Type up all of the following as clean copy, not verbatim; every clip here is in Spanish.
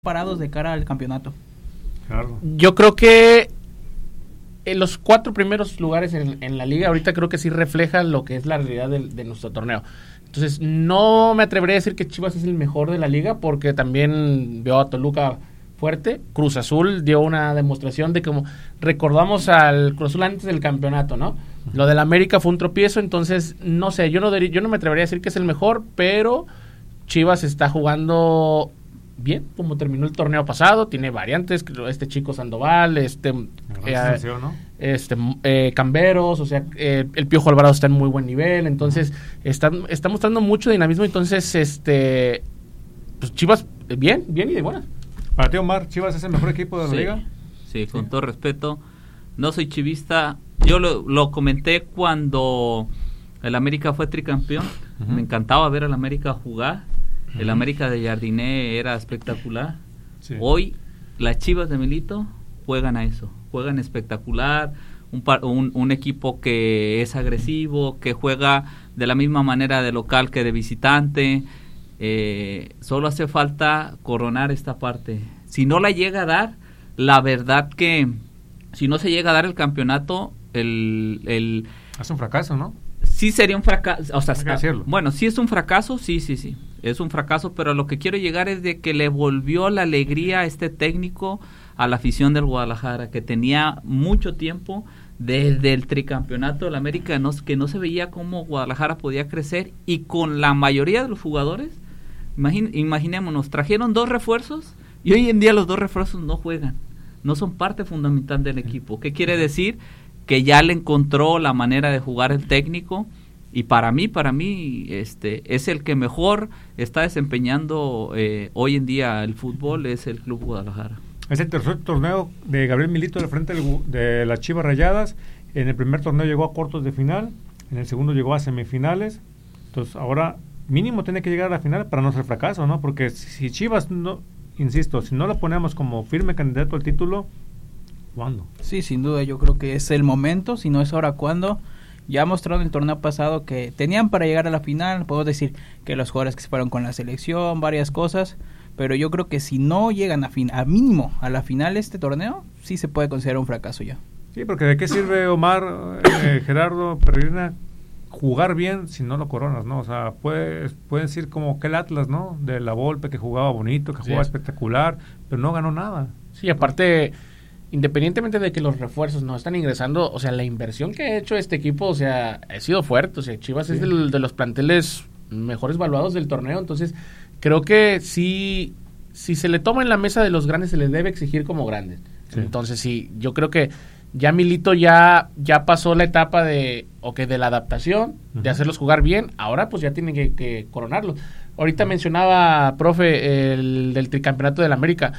parados de cara al campeonato? Claro. Yo creo que en los 4 primeros lugares en la liga ahorita creo que sí refleja lo que es la realidad de nuestro torneo. Entonces no me atrevería a decir que Chivas es el mejor de la liga, porque también veo a Toluca fuerte. Cruz Azul dio una demostración de cómo recordamos al Cruz Azul antes del campeonato, ¿no? Lo del América fue un tropiezo, entonces no sé, yo no me atrevería a decir que es el mejor, pero Chivas está jugando bien, como terminó el torneo pasado, tiene variantes, este chico Sandoval, Camberos, o sea, el Piojo Alvarado está en muy buen nivel, entonces está mostrando mucho dinamismo, entonces pues Chivas bien y de buenas. Para ti, Omar, ¿Chivas es el mejor equipo de la liga? Sí, con todo respeto, no soy chivista, yo lo comenté cuando el América fue tricampeón, me encantaba ver al América jugar. El América de Jardiné era espectacular. Sí. Hoy las Chivas de Milito juegan a eso, juegan espectacular, un equipo que es agresivo, que juega de la misma manera de local que de visitante. Solo hace falta coronar esta parte. Si no la llega a dar, la verdad que si no se llega a dar el campeonato, es un fracaso, ¿no? Sí sería un fracaso, o sea, bueno, sí es un fracaso, sí, es un fracaso, pero lo que quiero llegar es de que le volvió la alegría a este técnico a la afición del Guadalajara, que tenía mucho tiempo desde el tricampeonato del América que no se veía cómo Guadalajara podía crecer, y con la mayoría de los jugadores, imaginémonos, trajeron 2 refuerzos y hoy en día los 2 refuerzos no juegan, no son parte fundamental del equipo. ¿Qué quiere decir? Que ya le encontró la manera de jugar el técnico, y para mí es el que mejor está desempeñando hoy en día el fútbol, es el Club Guadalajara. Es el tercer torneo de Gabriel Milito al frente de las Chivas Rayadas. En el primer torneo llegó a cuartos de final, en el segundo llegó a semifinales, entonces ahora mínimo tiene que llegar a la final para no ser fracaso, ¿no? Porque si Chivas, no, insisto, si no lo ponemos como firme candidato al título, ¿cuándo? Sí, sin duda, yo creo que es el momento, si no es ahora, ¿cuándo? Ya mostraron el torneo pasado que tenían para llegar a la final, puedo decir que los jugadores que se fueron con la selección, varias cosas, pero yo creo que si no llegan a mínimo a la final este torneo, sí se puede considerar un fracaso ya. Sí, porque ¿de qué sirve, Omar, Gerardo, Peregrina, jugar bien si no lo coronas, ¿no? O sea, puedes decir como que el Atlas, ¿no? De la Volpe, que jugaba bonito, que jugaba espectacular, pero no ganó nada. Sí, aparte, independientemente de que los refuerzos no están ingresando, o sea, la inversión que ha hecho este equipo, o sea, ha sido fuerte. O sea, Chivas es de los planteles mejores valuados del torneo, entonces creo que si se le toma en la mesa de los grandes, se les debe exigir como grandes. Sí. Entonces sí, yo creo que ya Milito ya pasó la etapa de la adaptación, de hacerlos jugar bien, ahora pues ya tienen que coronarlos. Ahorita mencionaba, profe, el del tricampeonato del América.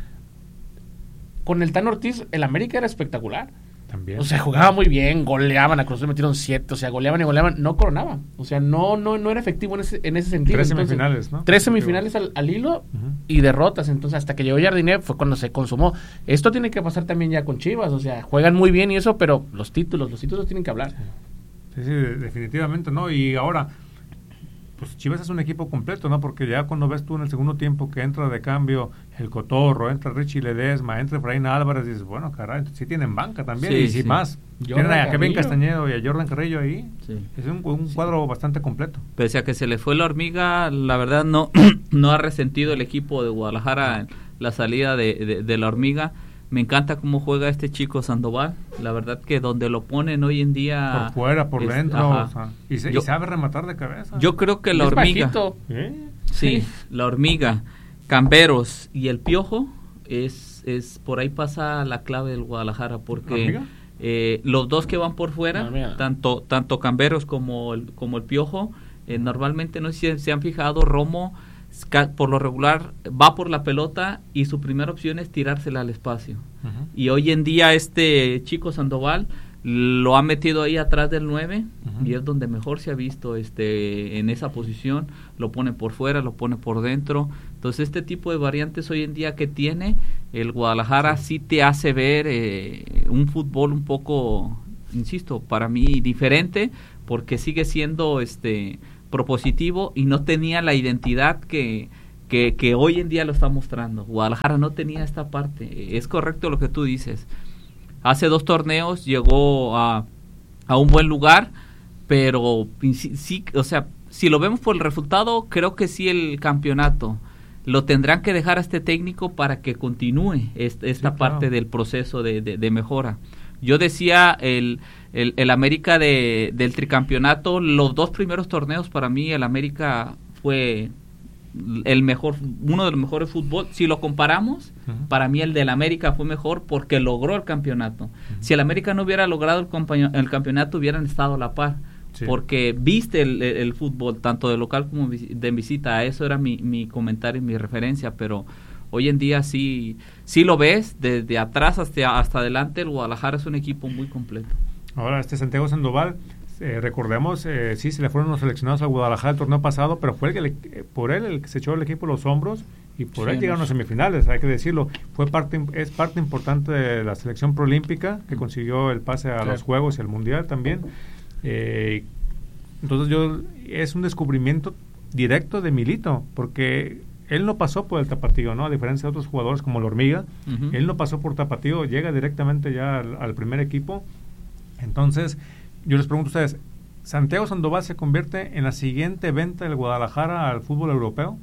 Con el Tan Ortiz, el América era espectacular. También. O sea, jugaba muy bien, goleaban, a Cruz Azul metieron 7, o sea, goleaban, no coronaban. O sea, no era efectivo en ese sentido. 3 semifinales, ¿no? 3 semifinales al hilo y derrotas. Entonces, hasta que llegó Jardiné fue cuando se consumó. Esto tiene que pasar también ya con Chivas. O sea, juegan muy bien y eso, pero los títulos tienen que hablar. Sí, definitivamente, ¿no? Y ahora, pues Chivas es un equipo completo, ¿no? Porque ya cuando ves tú en el segundo tiempo que entra de cambio el Cotorro, entra Richie Ledesma, entra Efraín Álvarez, dices, bueno, caray, sí tienen banca también, y más. Tienen a Kevin Castañedo y a Jordan Carrillo ahí. Sí. Es un cuadro bastante completo. Pese a que se le fue la hormiga, la verdad no ha resentido el equipo de Guadalajara la salida de la hormiga. Me encanta cómo juega este chico Sandoval. La verdad que donde lo ponen hoy en día... Por fuera, por dentro. O sea, y sabe rematar de cabeza. Yo creo que la hormiga... Sí, la hormiga, Camberos y el Piojo, es por ahí pasa la clave del Guadalajara. Porque los dos que van por fuera, tanto Camberos como el Piojo, normalmente, no sé si se han fijado, Romo por lo regular va por la pelota y su primera opción es tirársela al espacio. Y hoy en día este chico Sandoval lo ha metido ahí atrás del 9 y es donde mejor se ha visto en esa posición. Lo pone por fuera, lo pone por dentro. Entonces este tipo de variantes hoy en día que tiene el Guadalajara sí te hace ver un fútbol un poco, insisto, para mí diferente, porque sigue siendo propositivo y no tenía la identidad que que hoy en día lo está mostrando. Guadalajara no tenía esta parte. Es correcto lo que tú dices. Hace 2 torneos llegó a un buen lugar, pero sí, o sea, si lo vemos por el resultado, creo que sí el campeonato lo tendrán que dejar a este técnico para que continúe esta parte del proceso de mejora. Yo decía el América del tricampeonato, los 2 primeros torneos para mí el América fue uno de los mejores fútbol. Si lo comparamos, para mí el del América fue mejor porque logró el campeonato. Si el América no hubiera logrado el campeonato, hubieran estado a la par. Sí. Porque viste el fútbol, tanto de local como de visita. Eso era mi comentario y mi referencia, pero hoy en día sí lo ves, desde atrás hasta adelante, el Guadalajara es un equipo muy completo. Ahora, Santiago Sandoval, recordemos, sí, se le fueron los seleccionados al Guadalajara el torneo pasado, pero fue por él el que se echó el equipo a los hombros, y por él llegaron a semifinales, hay que decirlo. Es parte importante de la selección proolímpica, que consiguió el pase a los Juegos y al Mundial también. Entonces es un descubrimiento directo de Milito, porque él no pasó por el Tapatío, ¿no? A diferencia de otros jugadores como la Hormiga, él no pasó por Tapatío, llega directamente ya al primer equipo. Entonces, yo les pregunto a ustedes, ¿Santiago Sandoval se convierte en la siguiente venta del Guadalajara al fútbol europeo?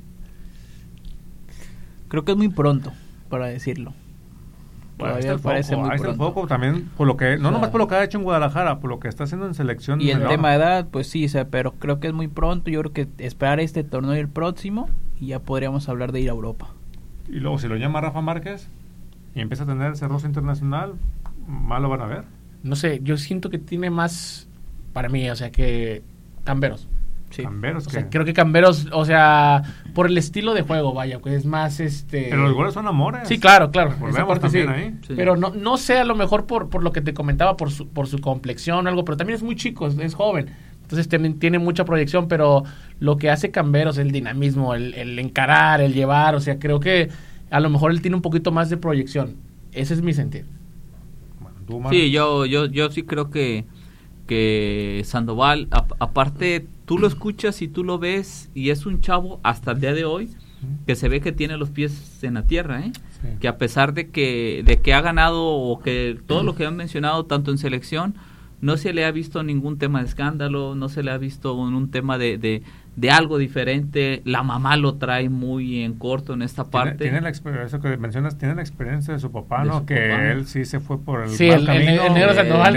Creo que es muy pronto para decirlo. Todavía parece muy pronto. Poco, también por lo que, no nomás por lo que ha hecho en Guadalajara, por lo que está haciendo en selección. Y el tema de edad, pues sí, pero creo que es muy pronto. Yo creo que esperar este torneo y el próximo, y ya podríamos hablar de ir a Europa. Y luego si lo llama Rafa Márquez y empieza a tener ese roce internacional, más lo van a ver. No sé, yo siento que tiene más para mí, o sea, que Camberos. Sí. Camberos, o sea, creo que Camberos, o sea, por el estilo de juego, vaya, que es más Pero los goles son amores. Sí, claro. Esa parte también sí. Ahí. Sí. Pero no sé, a lo mejor por lo que te comentaba, por su complexión o algo, pero también es muy chico, es joven. Entonces tiene mucha proyección, pero lo que hace Camberos, el dinamismo, el encarar, el llevar, o sea, creo que a lo mejor él tiene un poquito más de proyección. Ese es mi sentir. Bueno, sí, yo sí creo que Sandoval, aparte, tú lo escuchas y tú lo ves, y es un chavo hasta el día de hoy que se ve que tiene los pies en la tierra, sí. Que a pesar de que ha ganado, o que todo lo que han mencionado tanto en selección, no se le ha visto ningún tema de escándalo, no se le ha visto un tema de algo diferente. La mamá lo trae muy en corto en esta parte. Tiene la experiencia que mencionas, tiene la experiencia de su papá, ¿no? Que papá, él sí se fue por el mal camino. El negro Sandoval.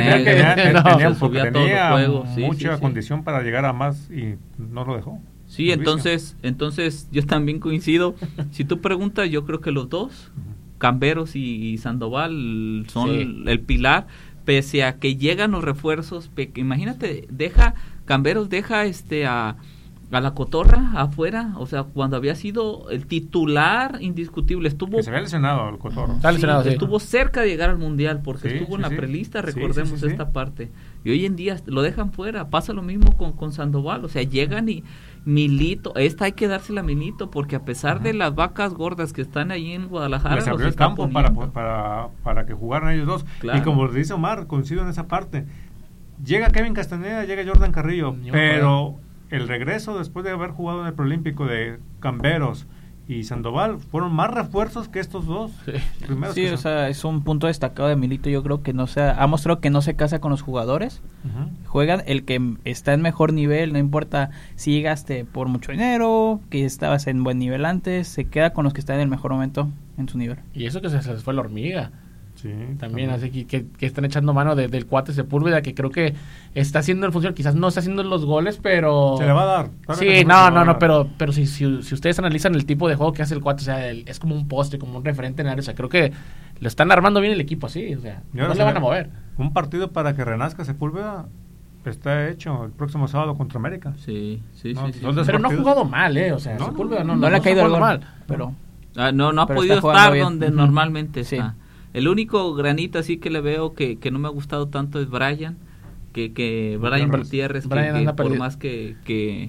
Tenía mucha condición para llegar a más y no lo dejó. Sí, entonces yo también coincido. Si tú preguntas, yo creo que los dos, Camberos y Sandoval, son el pilar. Pese a que llegan los refuerzos, imagínate, Camberos deja a la Cotorra afuera, o sea, cuando había sido el titular indiscutible, que se había lesionado el Cotorra. Estuvo cerca de llegar al Mundial, porque estuvo en la prelista, recordemos esta parte. Y hoy en día lo dejan fuera. Pasa lo mismo con Sandoval, o sea, llegan y Milito, hay que dársela a Milito, porque a pesar de las vacas gordas que están ahí en Guadalajara, les abrió el campo para que jugaran ellos dos. Claro. Y como dice Omar, coincido en esa parte. Llega Kevin Castaneda, llega Jordan Carrillo, pero el regreso después de haber jugado en el Preolímpico de Camberos y Sandoval fueron más refuerzos que estos dos. Sí, o sea, es un punto destacado de Milito. Yo creo que ha mostrado que no se casa con los jugadores. Juegan el que está en mejor nivel, no importa si llegaste por mucho dinero, que estabas en buen nivel antes, se queda con los que están en el mejor momento en su nivel. Y eso que se les fue la Hormiga. Sí, también así que están echando mano del cuate Sepúlveda, que creo que está haciendo el función, quizás no está haciendo los goles, pero se le va a dar. Sí, no, pero si ustedes analizan el tipo de juego que hace el cuate, o sea, es como un poste, como un referente en área, o sea, creo que lo están armando bien el equipo así, o sea, no le van a mover. Un partido para que renazca Sepúlveda está hecho el próximo sábado contra América. Sí. Pero no ha jugado mal, o sea, Sepúlveda no le ha caído el gol mal, pero no ha podido estar donde normalmente está. El único granito así que le veo que no me ha gustado tanto es Brian Gutiérrez, que por más que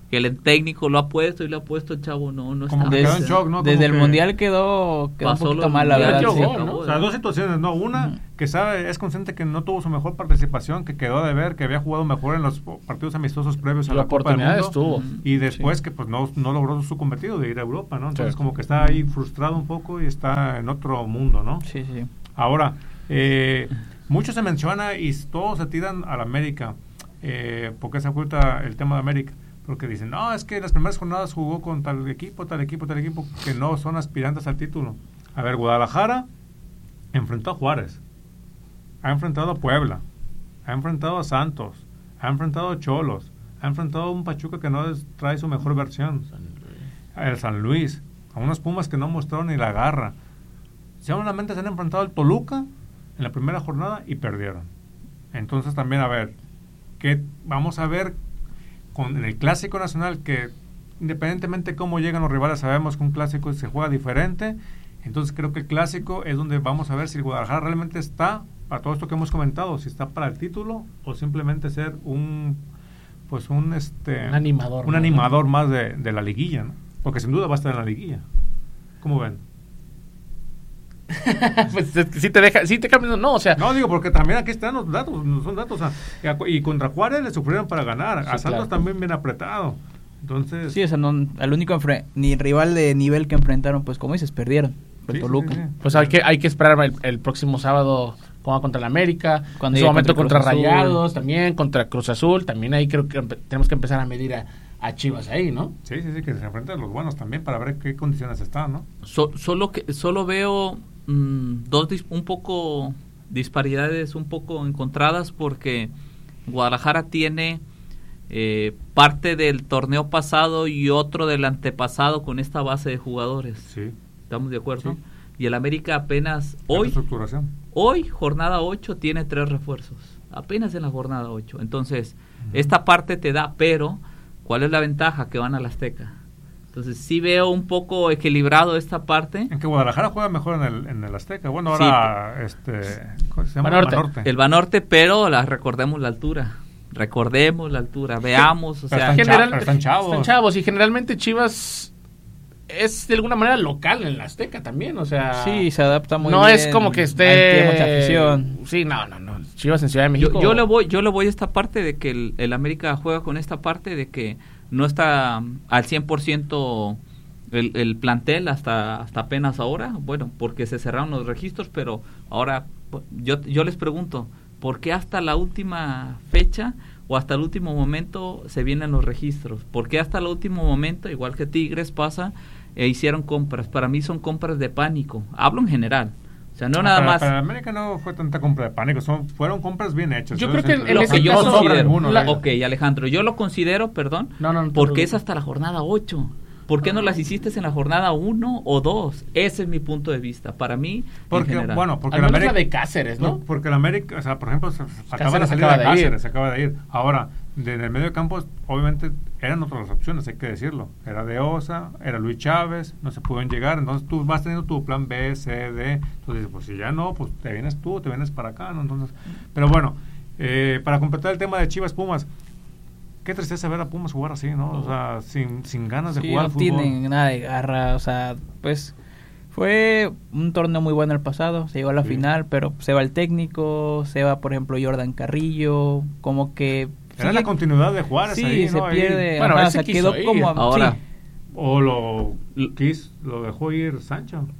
que el técnico lo ha puesto y le ha puesto el chavo, no como está. que quedó en shock, ¿no? Desde como el Mundial quedó un poquito mal, la verdad. Sí. ¿no? O sea, dos situaciones, ¿no? Una, que sabe, es consciente que no tuvo su mejor participación, que quedó de ver, que había jugado mejor en los partidos amistosos previos a la Copa del Mundo. Estuvo. Y después que pues no logró su cometido de ir a Europa, ¿no? Entonces como que está ahí frustrado un poco y está en otro mundo, ¿no? Sí. Ahora, mucho se menciona y todos se tiran a la América, porque se oculta el tema de América. Porque dicen, no, es que las primeras jornadas jugó con tal equipo, que no son aspirantes al título. A ver, Guadalajara enfrentó a Juárez, ha enfrentado a Puebla, ha enfrentado a Santos, ha enfrentado a Cholos, ha enfrentado a un Pachuca que no trae su mejor versión, el San Luis, a unos Pumas que no mostraron ni la garra. Solamente se han enfrentado al Toluca en la primera jornada y perdieron. Entonces también, a ver, vamos a ver en el Clásico Nacional, que independientemente de cómo llegan los rivales, sabemos que un clásico se juega diferente. Entonces creo que el Clásico es donde vamos a ver si el Guadalajara realmente está para todo esto que hemos comentado, si está para el título o simplemente ser un animador más de la liguilla, ¿no? Porque sin duda va a estar en la liguilla. ¿Cómo ven? Pues sí te cambian, no, o sea, no digo, porque también aquí están los datos, no son datos, o sea, y contra Juárez le sufrieron para ganar, sí, a Santos también bien apretado, entonces sí, o sea, al único ni rival de nivel que enfrentaron, pues como dices, perdieron el Toluca. Sí. Pues hay que esperar el próximo sábado contra el América, en su momento contra Rayados, también contra Cruz Azul, también ahí creo que tenemos que empezar a medir a Chivas ahí, ¿no? Sí, que se enfrenten a los buenos también para ver qué condiciones están, ¿no? Solo veo dos un poco disparidades un poco encontradas, porque Guadalajara tiene parte del torneo pasado y otro del antepasado con esta base de jugadores. Sí. ¿Estamos de acuerdo? Sí. Y el América apenas hoy, jornada 8, tiene 3 refuerzos. Apenas en la jornada 8. Entonces, esta parte te da, pero ¿cuál es la ventaja? Que van al Azteca. Entonces sí veo un poco equilibrado esta parte. En que Guadalajara juega mejor en el Azteca. Bueno, ahora ¿cómo se llama? Banorte. El Banorte, pero recordemos la altura. Veamos, o sea, están chavos. Están chavos y generalmente Chivas es de alguna manera local en el Azteca también, o sea, sí, se adapta muy bien. No es como que tiene mucha afición. Sí, no. Chivas en Ciudad de México. Yo le voy a esta parte de que el América juega con esta parte de que no está al 100% el plantel hasta apenas ahora, bueno, porque se cerraron los registros, pero ahora yo les pregunto, ¿por qué hasta la última fecha o hasta el último momento se vienen los registros? ¿Por qué hasta el último momento, igual que Tigres pasa, hicieron compras? Para mí son compras de pánico, hablo en general. O sea, no nada más. Para América no fue tanta compra de pánico, fueron compras bien hechas. Yo creo que en ese yo considero. Ninguno, ok, Alejandro, yo lo considero, perdón, porque es hasta la jornada 8. ¿Por qué no las hiciste en la jornada 1 o 2? Ese es mi punto de vista. Para mí, porque en porque la América de Cáceres, ¿no? Porque la América, o sea, por ejemplo, se acaba de ir. Ahora, en el medio de campo, obviamente, eran otras opciones, hay que decirlo. Era de Osa, era Luis Chávez, no se pudieron llegar. Entonces tú vas teniendo tu plan B, C, D. Entonces, pues si ya no, pues te vienes tú, te vienes para acá, ¿no? Entonces, pero bueno, para completar el tema de Chivas Pumas, qué tristeza ver a Pumas jugar así, ¿no? O sea, sin ganas de jugar no fútbol. Tienen nada de garra, o sea, pues fue un torneo muy bueno el pasado, se llegó a la final, pero se va el técnico, se va, por ejemplo, Jordan Carrillo, como que... Era la continuidad de Juárez ahí, ¿no? Se pierde, bueno, o sea, quedó como... Ahora... Sí. O lo dejó ir Sancho.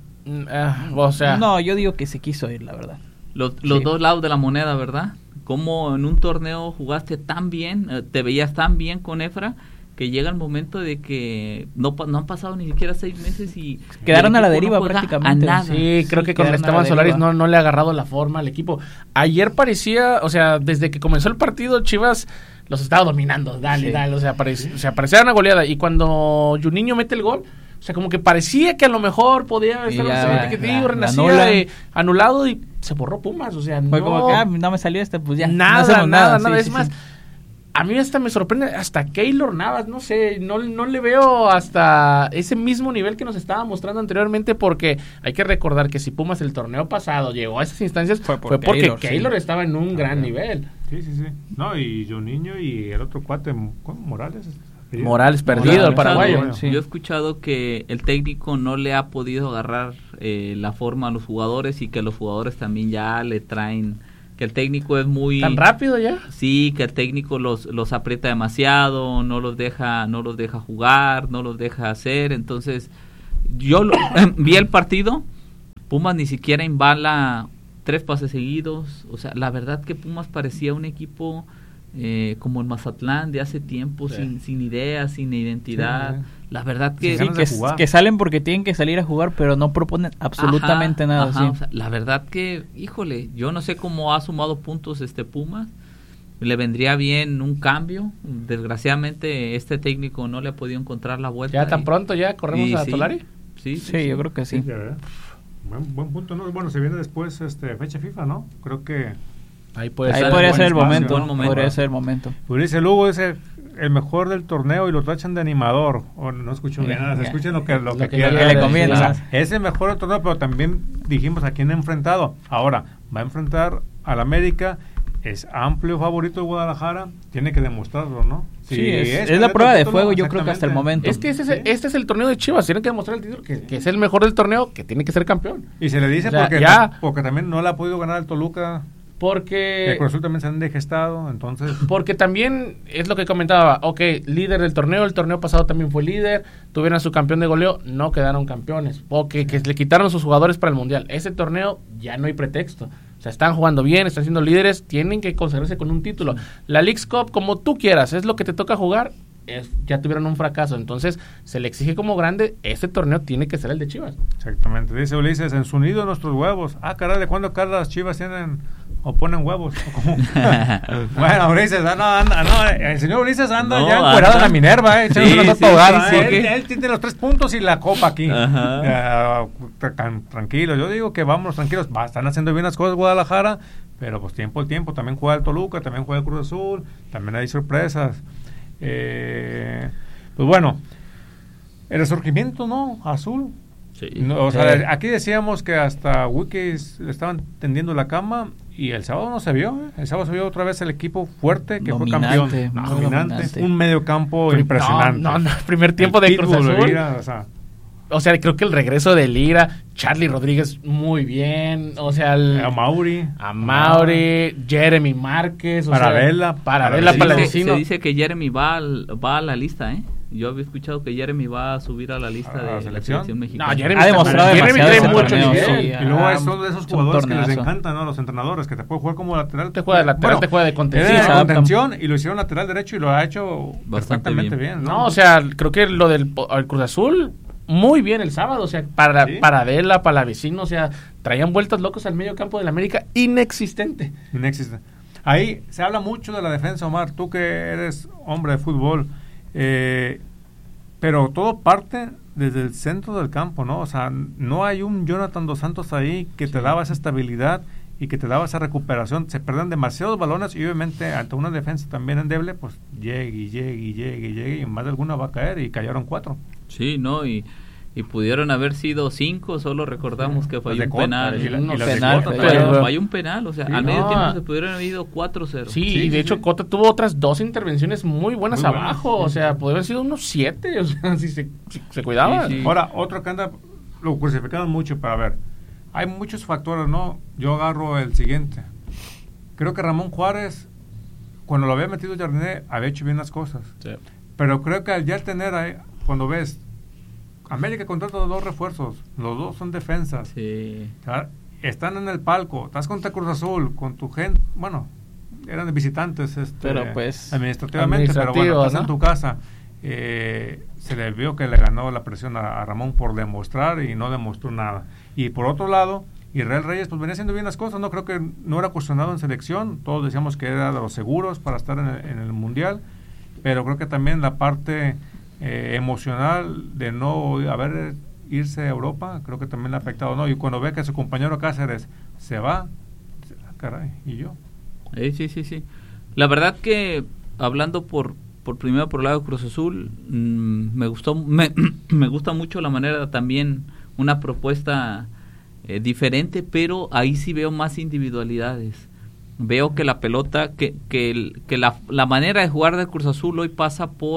O sea... No, yo digo que se quiso ir, la verdad. Los dos lados de la moneda, ¿verdad? Como en un torneo jugaste tan bien, te veías tan bien con Efra, que llega el momento de que no han pasado ni siquiera 6 meses y... Quedaron a la deriva prácticamente. A nada. Sí, creo que con Esteban Solaris no le ha agarrado la forma al equipo. Ayer parecía, o sea, desde que comenzó el partido, Chivas los estaba dominando, dale, o sea, parecía una goleada. Y cuando Juninho mete el gol, o sea, como que parecía que a lo mejor podía estar renacía anulado y se borró Pumas, o sea, fue como que no me salió pues ya. Nada. Es más, a mí hasta me sorprende, hasta Keylor Navas, no sé, no le veo hasta ese mismo nivel que nos estaba mostrando anteriormente, porque hay que recordar que si Pumas el torneo pasado llegó a esas instancias fue porque Keylor estaba en un gran nivel. Sí. No, y Juninho y el otro cuate, Morales, Morales perdido, el paraguayo. Sí. Yo he escuchado que el técnico no le ha podido agarrar la forma a los jugadores y que los jugadores también ya le traen, que el técnico es muy... ¿Tan rápido ya? Sí, que el técnico los aprieta demasiado, no los deja jugar, no los deja hacer. Entonces, yo vi el partido, Pumas ni siquiera embala 3 pases seguidos. O sea, la verdad que Pumas parecía un equipo... como el Mazatlán de hace tiempo, sin ideas, sin identidad. Sí. La verdad que salen porque tienen que salir a jugar, pero no proponen absolutamente nada. Sí. O sea, la verdad que, híjole, yo no sé cómo ha sumado puntos Pumas. Le vendría bien un cambio. Desgraciadamente este técnico no le ha podido encontrar la vuelta. ¿Ya tan pronto ya corremos a Solari? Sí, yo creo que sí. Buen punto, ¿no? Bueno, se viene después fecha FIFA, ¿no? Creo que Ahí podría ser el momento. Podría ser el momento. Ulises Lugo dice el mejor del torneo y lo tachan de animador. O no escucho bien nada, escuchen lo que le conviene. O sea, es el mejor del torneo, pero también dijimos a quién ha enfrentado. Ahora, va a enfrentar al América, es amplio favorito de Guadalajara, tiene que demostrarlo, ¿no? Sí, es la prueba de fuego, yo creo que hasta el momento. Es que este es el torneo de Chivas, tiene que demostrar el título, que es el mejor del torneo, que tiene que ser campeón. Y se le dice porque también no le ha podido ganar el Toluca. Porque el Cruz Azul también se han degestado, entonces... Porque también es lo que comentaba, líder del torneo, el torneo pasado también fue líder, tuvieron a su campeón de goleo, no quedaron campeones, que le quitaron a sus jugadores para el Mundial. Ese torneo ya no hay pretexto, o sea, están jugando bien, están siendo líderes, tienen que consagrarse con un título. La Leagues Cup, como tú quieras, es lo que te toca jugar, ya tuvieron un fracaso, entonces se le exige como grande, este torneo tiene que ser el de Chivas. Exactamente, dice Ulises, en su nido nuestros huevos. Caray, ¿de cuándo acá las Chivas tienen... o ponen huevos? Bueno, Ulises, el señor Ulises anda ya encuerado en la Minerva, él tiene los 3 puntos y la copa aquí. Tranquilo, yo digo que vamos tranquilos, están haciendo bien las cosas Guadalajara, pero pues tiempo al tiempo, también juega el Toluca, también juega el Cruz Azul, también hay sorpresas. Pues bueno, el resurgimiento, ¿no? Azul. Sí. No, o sea, aquí decíamos que hasta Wikis le estaban tendiendo la cama y el sábado no se vio. El sábado se vio otra vez el equipo fuerte que fue campeón. Dominante. Un medio campo impresionante. Primer tiempo de Cruz Azul. O sea, creo que el regreso de Lira, Charlie Rodríguez muy bien, o sea, a Mauri, Jeremy Márquez, Paradela Palavecino. Se dice que Jeremy va a la lista, Yo había escuchado que Jeremy va a subir a la lista de la selección mexicana. No, Jeremy ha demostrado demasiado mucho nivel. Y luego es uno de esos jugadores que les encantan, ¿no? Los entrenadores, que te puede jugar como lateral. Te juega de lateral, te juega de contención. Era de contención y lo hicieron lateral derecho y lo ha hecho perfectamente bien. No, o sea, creo que lo del Cruz Azul... muy bien el sábado, o sea, Paradela, Palavecino, o sea, traían vueltas locos al medio campo del América, inexistente. Ahí se habla mucho de la defensa, Omar, tú que eres hombre de fútbol, pero todo parte desde el centro del campo, ¿no? O sea, no hay un Jonathan Dos Santos ahí que te daba esa estabilidad y que te daba esa recuperación. Se perdían demasiados balones y obviamente ante una defensa también endeble, pues llegue y más de alguna va a caer y cayeron 4. Sí, ¿no? Y pudieron haber sido 5, solo recordamos que falló un penal. Falló un penal, o sea, al medio tiempo se pudieron haber ido 4-0. Sí, y de hecho Cota tuvo otras 2 intervenciones muy buenas abajo, o sea, podría haber sido unos 7, o sea, si se cuidaba. Sí. Ahora, otro que anda, lo crucificaron mucho, para ver, hay muchos factores, ¿no? Yo agarro el siguiente. Creo que Ramón Juárez, cuando lo había metido Jardiné, había hecho bien las cosas. Sí. Pero creo que al ya tener ahí, cuando ves, América contrata 2 refuerzos, los 2 son defensas. Sí. Están en el palco, estás contra Cruz Azul, con tu gente, bueno, eran visitantes pero pues administrativamente, pero bueno, estás, ¿no?, en tu casa. Se le vio que le ganó la presión a Ramón por demostrar y no demostró nada. Y por otro lado, Israel Reyes pues venía haciendo bien las cosas, no creo que no era cuestionado en selección, todos decíamos que era de los seguros para estar en el Mundial, pero creo que también la parte emocional de no irse a Europa, creo que también le ha afectado, ¿no? Y cuando ve que su compañero Cáceres se va, caray, ¿y yo? Sí. La verdad que, hablando primero por el lado de Cruz Azul, me gusta mucho la manera también, una propuesta diferente, pero ahí sí veo más individualidades. Veo que la pelota, que la manera de jugar de Cruz Azul hoy pasa por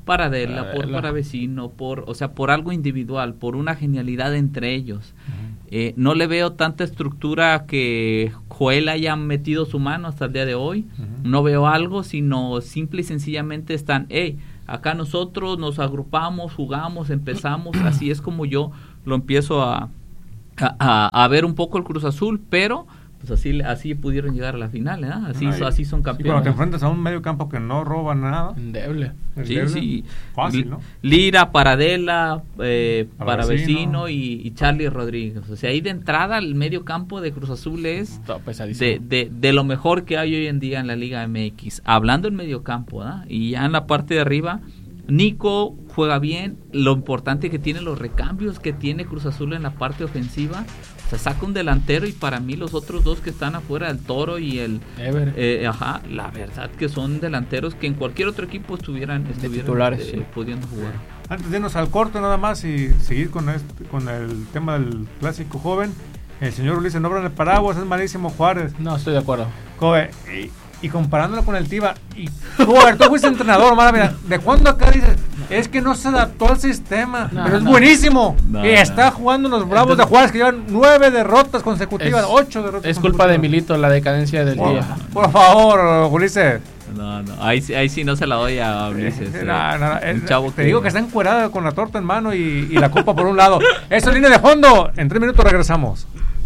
Paradela, por Paravecino, por algo individual, por una genialidad entre ellos. No le veo tanta estructura que Joel haya metido su mano hasta el día de hoy. No veo algo, sino simple y sencillamente están, acá nosotros nos agrupamos, jugamos, empezamos. Así es como yo lo empiezo a ver un poco el Cruz Azul, pero pues así pudieron llegar a la final, ¿eh? Así son campeones. Cuando te enfrentas a un medio campo que no roba nada, endeble. Sí. Fácil, ¿no? Lira, Paradela, Paravecino y Charlie Rodríguez. O sea, ahí de entrada el medio campo de Cruz Azul es de lo mejor que hay hoy en día en la Liga MX. Hablando en medio campo, ¿eh? Y ya en la parte de arriba, Nico juega bien. Lo importante que tiene, los recambios que tiene Cruz Azul en la parte ofensiva. Se saca un delantero y para mí los otros dos que están afuera, el Toro y el Ever. La verdad que son delanteros que en cualquier otro equipo estuvieran titulares, pudiendo jugar. Antes de irnos al corte nada más y seguir con el tema del clásico joven, el señor Ulises, no abran el paraguas, es malísimo Juárez. No, estoy de acuerdo. Y comparándolo con el Tiva, tú fuiste entrenador, mira, ¿de cuándo acá dices? Es que no se adaptó al sistema, pero es buenísimo. Y está jugando los Bravos de Juárez, que llevan 9 derrotas consecutivas, 8 derrotas. Es culpa de Milito, la decadencia del día. Por favor, Ulises. No, ahí sí no se la doy a Ulises. Un chavo te digo que está encuerado con la torta en mano y la copa por un lado. Eso, línea de fondo. En 3 minutos regresamos.